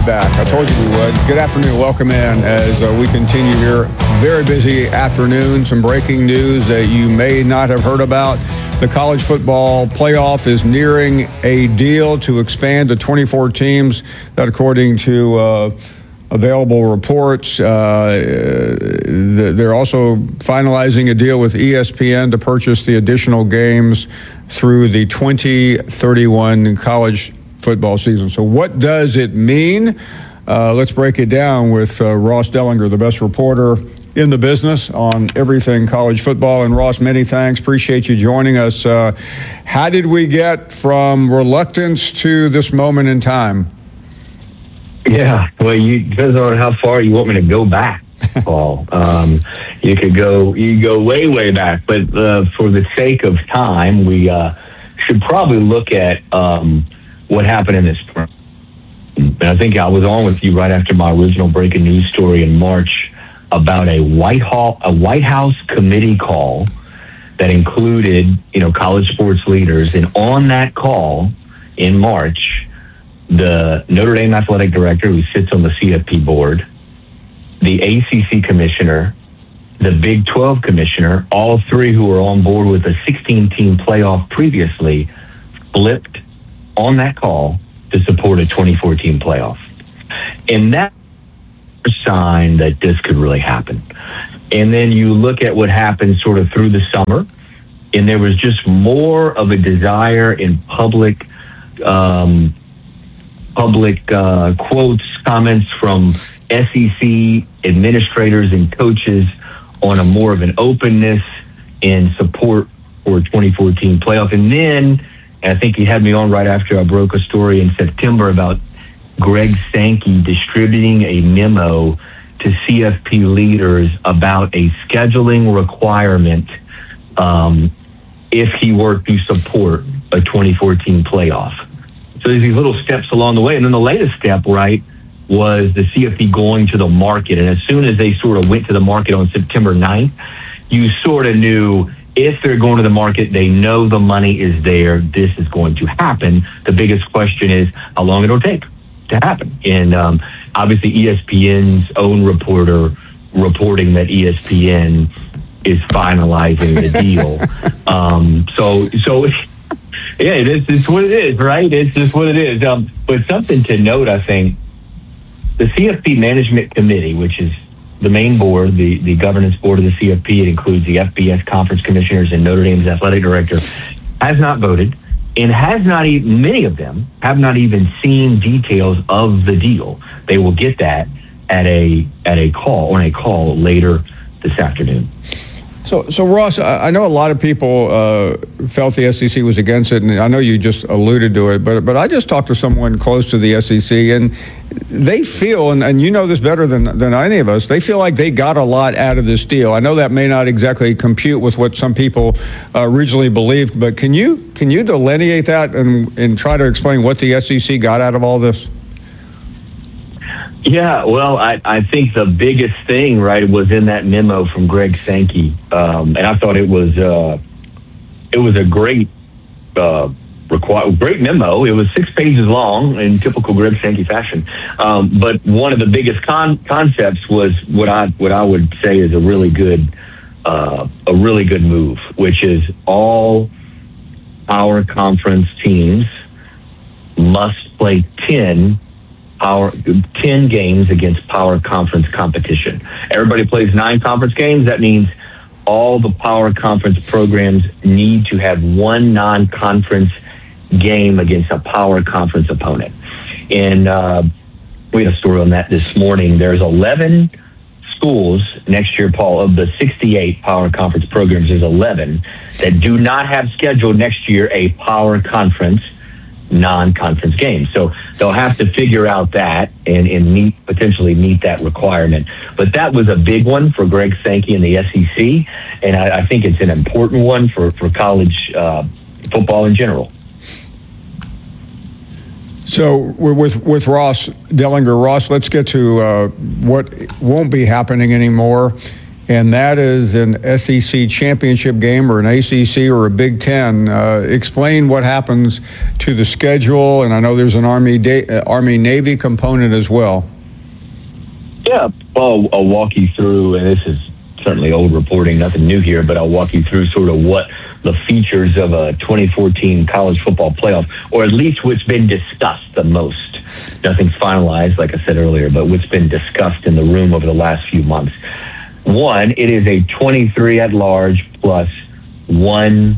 back. I told you we would. Good afternoon. Welcome in as we continue here. Very busy afternoon. Some breaking news that you may not have heard about. The college football playoff is nearing a deal to expand to 24 teams. That, according to available reports, they're also finalizing a deal with ESPN to purchase the additional games through the 2031 college football season. So what does it mean? Let's break it down with Ross Dellenger, the best reporter in the business on everything college football. And Ross, many thanks. Appreciate you joining us. How did we get from reluctance to this moment in time? Yeah, well, it depends on how far you want me to go back, Paul. You could go way, way back, but for the sake of time, we should probably look at what happened in this spring. And I think I was on with you right after my original breaking news story in March about a White House committee call that included, college sports leaders, and on that call in March, the Notre Dame athletic director who sits on the CFP board, the ACC commissioner, the Big 12 commissioner, all three who were on board with a 16-team playoff previously, flipped on that call to support a 24-team playoff. And that was a sign that this could really happen. And then you look at what happened sort of through the summer, and there was just more of a desire in public quotes, comments from SEC administrators and coaches on a more of an openness and support for a 2014 playoff. And then, I think he had me on right after I broke a story in September about Greg Sankey distributing a memo to CFP leaders about a scheduling requirement if he were to support a 2014 playoff. So there's these little steps along the way. And then the latest step, right, was the CFP going to the market. And as soon as they sort of went to the market on September 9th, you sort of knew if they're going to the market, they know the money is there. This is going to happen. The biggest question is how long it'll take to happen. And obviously ESPN's own reporter reporting that ESPN is finalizing the deal. So yeah, it's what it is, right? It's just what it is. But something to note, I think, the CFP Management Committee, which is the main board, the governance board of the CFP, it includes the FBS conference commissioners and Notre Dame's athletic director, has not voted, and many of them have not even seen details of the deal. They will get that on a call later this afternoon. So Ross, I know a lot of people felt the SEC was against it, and I know you just alluded to it, but I just talked to someone close to the SEC, and they feel, and you know this better than any of us, they feel like they got a lot out of this deal. I know that may not exactly compute with what some people originally believed, but can you delineate that and try to explain what the SEC got out of all this? Yeah, well, I think the biggest thing, right, was in that memo from Greg Sankey, and I thought it was a great memo. It was 6 pages long in typical Greg Sankey fashion, but one of the biggest concepts was what I would say is a really good move, which is all our conference teams must play 10 games against power conference competition. Everybody plays 9 conference games. That means all the power conference programs need to have one non-conference game against a power conference opponent. And we had a story on that this morning. There's 11 schools next year, Paul, of the 68 power conference programs. There's 11 that do not have scheduled next year a power conference non-conference game. So they'll have to figure out that and potentially meet that requirement. But that was a big one for Greg Sankey and the SEC, and I think it's an important one for college football in general. So with Ross Dellenger, let's get to what won't be happening anymore. and that is an SEC championship game or an ACC or a Big Ten. Explain what happens to the schedule, and I know there's an Army-Navy component as well. Yeah, well, I'll walk you through, and this is certainly old reporting, nothing new here, but I'll walk you through sort of what the features of a 2014 college football playoff, or at least what's been discussed the most. Nothing's finalized, like I said earlier, but what's been discussed in the room over the last few months. One, it is a 23 at large plus one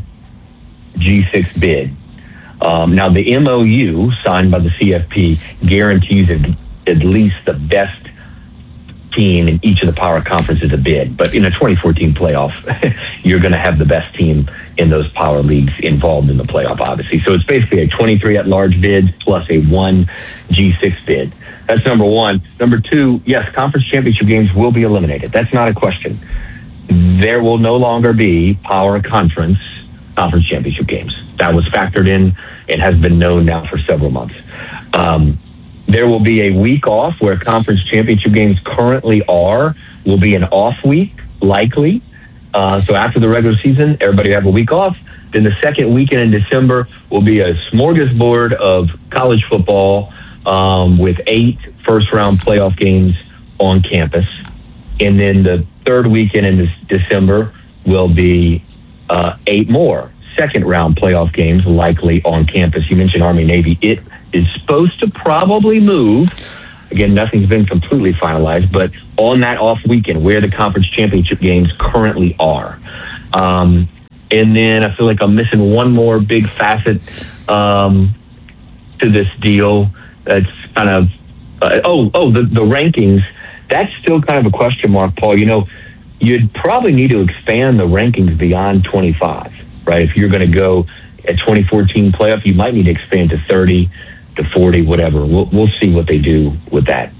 G6 bid. Now, the MOU signed by the CFP guarantees at least the best team in each of the power conferences to bid. But in a 2014 playoff, you're going to have the best team in those power leagues involved in the playoff, obviously. So it's basically a 23 at large bid plus a one G6 bid. That's number one. Number two, yes, conference championship games will be eliminated. That's not a question. There will no longer be power conference championship games. That was factored in. It has been known now for several months. There will be a week off where conference championship games currently will be an off week, likely. So after the regular season, everybody have a week off. Then the second weekend in December will be a smorgasbord of college football with 8 first-round playoff games on campus. And then the third weekend in December will be 8 more second-round playoff games likely on campus. You mentioned Army-Navy. It is supposed to probably move. Again, nothing's been completely finalized, but on that off weekend where the conference championship games currently are. And then I feel like I'm missing one more big facet to this deal. That's kind of, the rankings. That's still kind of a question mark, Paul. You know, you'd probably need to expand the rankings beyond 25, right? If you're going to go at 2014 playoff, you might need to expand to 30, to 40, whatever. We'll see what they do with that.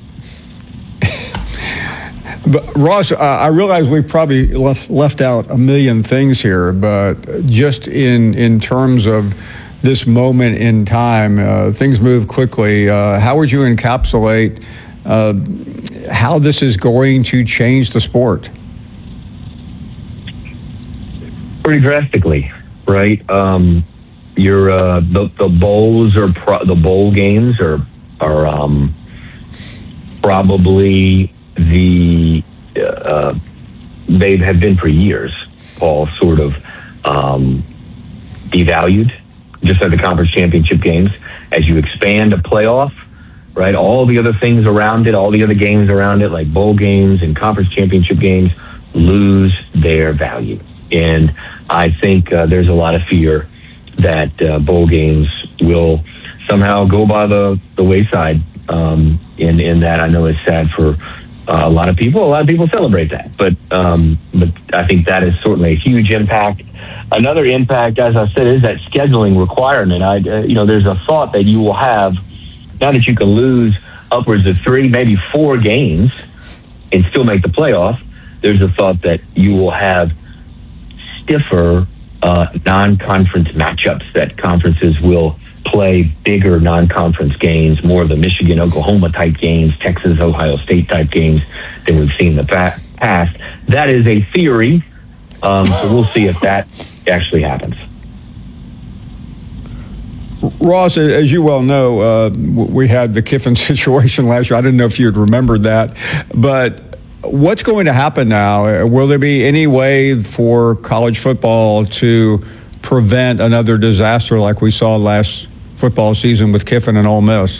But Ross, I realize we've probably left out a million things here, but just in terms of this moment in time, things move quickly. How would you encapsulate how this is going to change the sport? Pretty drastically, right? The bowls or the bowl games are probably they have been for years, Paul, sort of devalued, just like the conference championship games. As you expand a playoff, right, all the other things around it, all the other games around it, like bowl games and conference championship games, lose their value. And I think there's a lot of fear that bowl games will somehow go by the wayside. In that, I know it's sad for a lot of people. A lot of people celebrate that, but I think that is certainly a huge impact. Another impact, as I said, is that scheduling requirement. There's a thought that you will have now that you can lose upwards of 3, maybe 4 games and still make the playoff. There's a thought that you will have stiffer non-conference matchups, that conferences will play bigger non-conference games, more of the Michigan, Oklahoma type games, Texas, Ohio State type games than we've seen in the past. That is a theory, so we'll see if that actually happens. Ross, as you well know, we had the Kiffin situation last year. I didn't know if you'd remembered that, but what's going to happen now? Will there be any way for college football to prevent another disaster like we saw last football season with Kiffin and Ole Miss?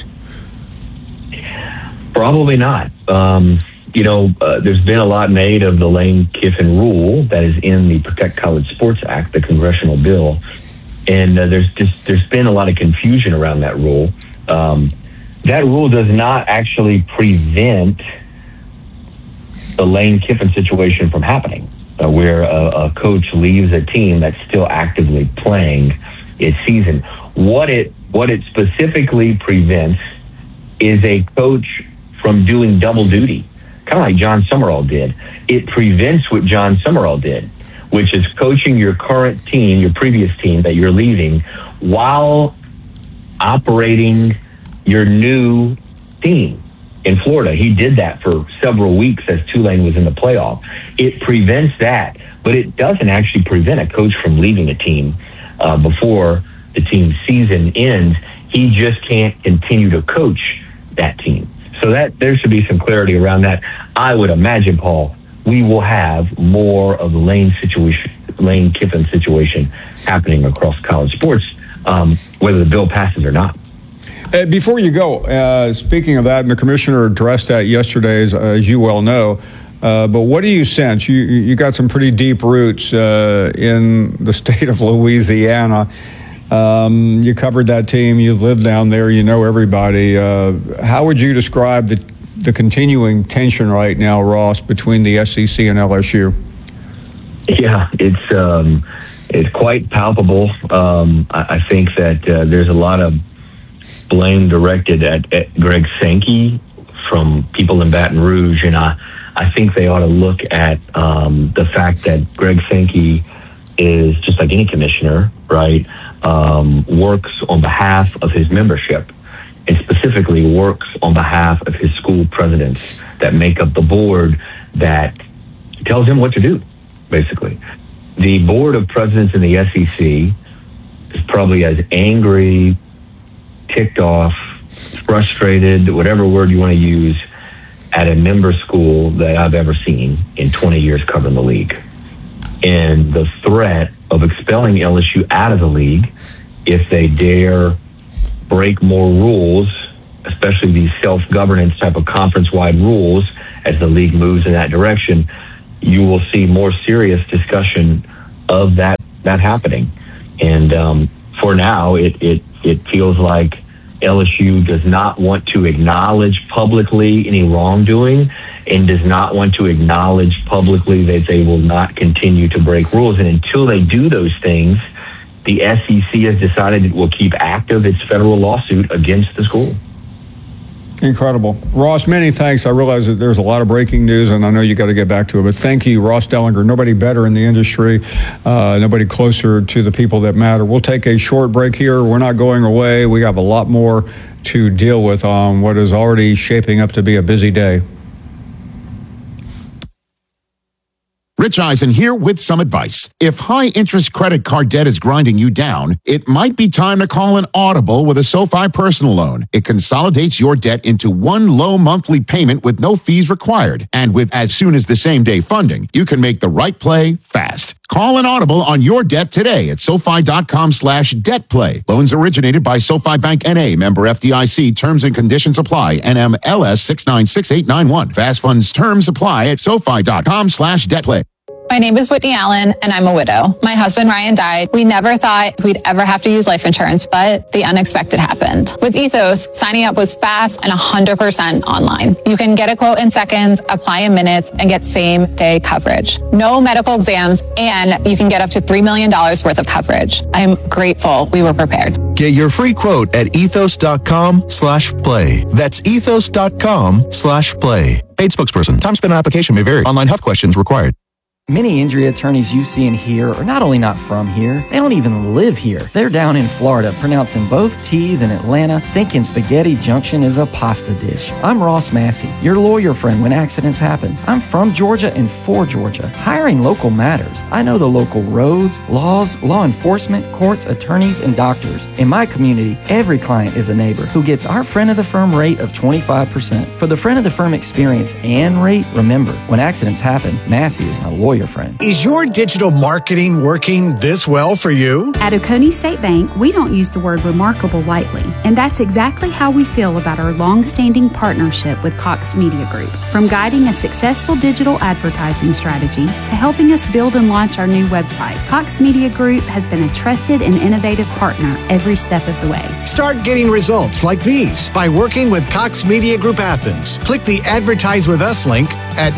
Probably not. There's been a lot made of the Lane Kiffin rule that is in the Protect College Sports Act, the congressional bill, and there's been a lot of confusion around that rule. That rule does not actually prevent the Lane Kiffin situation from happening, where a coach leaves a team that's still actively playing its season. What it specifically prevents is a coach from doing double duty, kind of like John Summerall did. It prevents what John Summerall did, which is coaching your current team, your previous team that you're leaving, while operating your new team. in Florida. He did that for several weeks as Tulane was in the playoff. It prevents that, but it doesn't actually prevent a coach from leaving a team before the team's season ends. He just can't continue to coach that team. So that there should be some clarity around that. I would imagine, Paul, we will have more of the Lane Kiffin situation happening across college sports, whether the bill passes or not. Before you go, speaking of that, and the commissioner addressed that yesterday, as you well know, but what do you sense? You got some pretty deep roots in the state of Louisiana. You covered that team. You've lived down there. You know everybody. How would you describe the continuing tension right now, Ross, between the SEC and LSU? Yeah, it's quite palpable. I think that there's a lot of blame directed at Greg Sankey from people in Baton Rouge, and I think they ought to look at the fact that Greg Sankey is just like any commissioner, right? Works on behalf of his membership, and specifically works on behalf of his school presidents that make up the board that tells him what to do, basically. The board of presidents in the SEC is probably as angry, ticked off, frustrated, whatever word you want to use, at a member school that I've ever seen in 20 years covering the league. And the threat of expelling LSU out of the league if they dare break more rules, especially these self-governance type of conference-wide rules, as the league moves in that direction, you will see more serious discussion of that happening. And for now, it feels like LSU does not want to acknowledge publicly any wrongdoing and does not want to acknowledge publicly that they will not continue to break rules. And until they do those things, the SEC has decided it will keep active its federal lawsuit against the school. Incredible. Ross, many thanks. I realize that there's a lot of breaking news, and I know you got to get back to it, but thank you, Ross Dellinger. Nobody better in the industry, nobody closer to the people that matter. We'll take a short break here. We're not going away. We have a lot more to deal with on what is already shaping up to be a busy day. Rich Eisen here with some advice. If high-interest credit card debt is grinding you down, it might be time to call an Audible with a SoFi personal loan. It consolidates your debt into one low monthly payment with no fees required. And with as soon as the same-day funding, you can make the right play fast. Call an Audible on your debt today at SoFi.com/debtplay. Loans originated by SoFi Bank N.A., member FDIC. Terms and conditions apply. NMLS 696891. Fast funds terms apply at SoFi.com/debtplay. My name is Whitney Allen, and I'm a widow. My husband, Ryan, died. We never thought we'd ever have to use life insurance, but the unexpected happened. With Ethos, signing up was fast and 100% online. You can get a quote in seconds, apply in minutes, and get same-day coverage. No medical exams, and you can get up to $3 million worth of coverage. I'm grateful we were prepared. Get your free quote at ethos.com/play. That's ethos.com/play. Paid spokesperson. Time spent on application may vary. Online health questions required. Many injury attorneys you see and hear are not only not from here, they don't even live here. They're down in Florida, pronouncing both T's in Atlanta, thinking Spaghetti Junction is a pasta dish. I'm Ross Massey, your lawyer friend when accidents happen. I'm from Georgia and for Georgia. Hiring local matters. I know the local roads, laws, law enforcement, courts, attorneys, and doctors. In my community, every client is a neighbor who gets our friend of the firm rate of 25%. For the friend of the firm experience and rate, remember, when accidents happen, Massey is my lawyer friend. Is your digital marketing working this well for you? At Oconee State Bank, we don't use the word remarkable lightly, and that's exactly how we feel about our long-standing partnership with Cox Media Group. From guiding a successful digital advertising strategy to helping us build and launch our new website, Cox Media Group has been a trusted and innovative partner every step of the way. Start getting results like these by working with Cox Media Group Athens. Click the Advertise With Us link at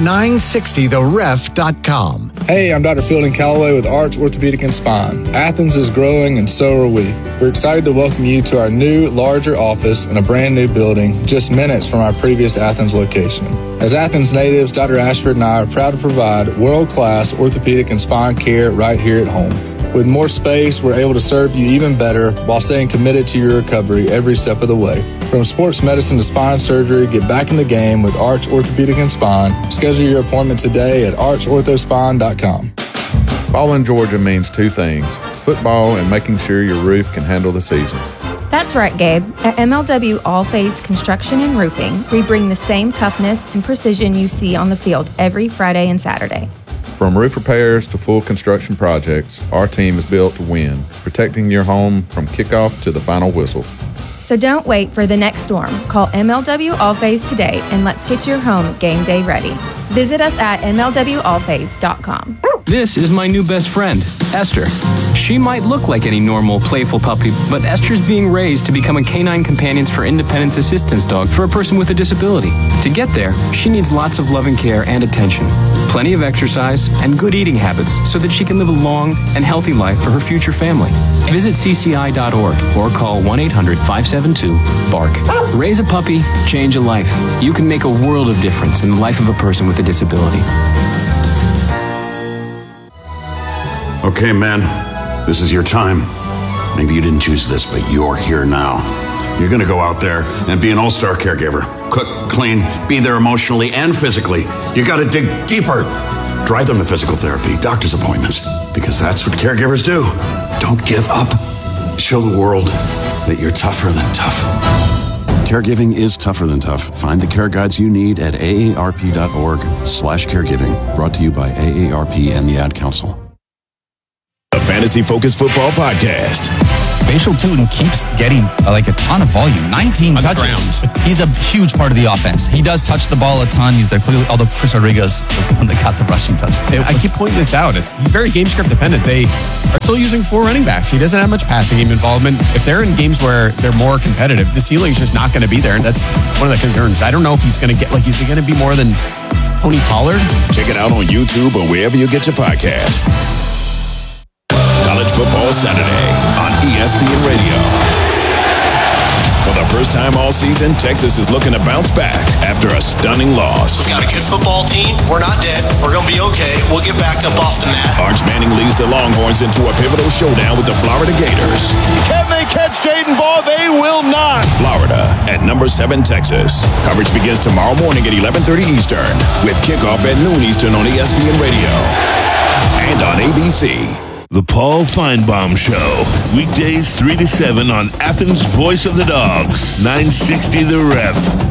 960theref.com. Hey, I'm Dr. Fielding Calloway with Arch Orthopedic and Spine. Athens is growing and so are we. We're excited to welcome you to our new, larger office in a brand new building just minutes from our previous Athens location. As Athens natives, Dr. Ashford and I are proud to provide world-class orthopedic and spine care right here at home. With more space, we're able to serve you even better while staying committed to your recovery every step of the way. From sports medicine to spine surgery, get back in the game with Arch Orthopedic and Spine. Schedule your appointment today at archorthospine.com. Fall in Georgia means two things: football and making sure your roof can handle the season. That's right, Gabe. At MLW All-Phase Construction and Roofing, we bring the same toughness and precision you see on the field every Friday and Saturday. From roof repairs to full construction projects, our team is built to win, protecting your home from kickoff to the final whistle. So don't wait for the next storm. Call MLW All-Phase today and let's get your home game day ready. Visit us at MLWAllphase.com. This is my new best friend, Esther. She might look like any normal, playful puppy, but Esther's being raised to become a Canine Companions for Independence assistance dog for a person with a disability. To get there, she needs lots of loving care and attention, plenty of exercise, and good eating habits so that she can live a long and healthy life for her future family. Visit cci.org or call 1-800-572-BARK. Raise a puppy, change a life. You can make a world of difference in the life of a person with a disability. Okay, man, this is your time. Maybe you didn't choose this, but you're here now. You're going to go out there and be an all-star caregiver. Cook, clean, be there emotionally and physically. You got to dig deeper. Drive them to physical therapy, doctor's appointments, because that's what caregivers do. Don't give up. Show the world that you're tougher than tough. Caregiving is tougher than tough. Find the care guides you need at aarp.org/caregiving. Brought to you by AARP and the Ad Council. A fantasy-focused football podcast. Bashal Tutin keeps getting a ton of volume. 19 touches. He's a huge part of the offense. He does touch the ball a ton. He's there clearly, although Chris Rodriguez was the one that got the rushing touch. I keep pointing this out. He's very game script dependent. They are still using 4 running backs. He doesn't have much passing game involvement. If they're in games where they're more competitive, the ceiling's just not going to be there. And that's one of the concerns. I don't know if he's going to get, is he going to be more than Tony Pollard? Check it out on YouTube or wherever you get your podcast. College Football Saturday on ESPN Radio. For the first time all season, Texas is looking to bounce back after a stunning loss. We've got a good football team. We're not dead. We're going to be okay. We'll get back up off the mat. Arch Manning leads the Longhorns into a pivotal showdown with the Florida Gators. Can they catch Jaden Ball? They will not. Florida at number 7 Texas. Coverage begins tomorrow morning at 11:30 Eastern with kickoff at noon Eastern on ESPN Radio and on ABC. The Paul Feinbaum Show, weekdays 3 to 7 on Athens' Voice of the Dogs, 960 The Ref.